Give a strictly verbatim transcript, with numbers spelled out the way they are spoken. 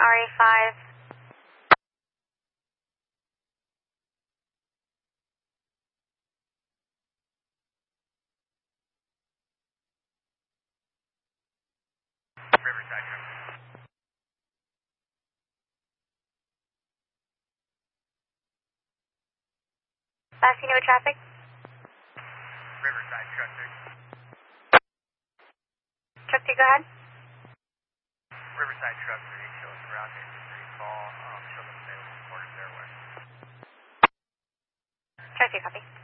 R A five. Riverside truck. Passing with traffic. Riverside truck three. Truck two, go ahead. Riverside truck three, show us route three call, um, show them available quarter fairway. Truck two, copy.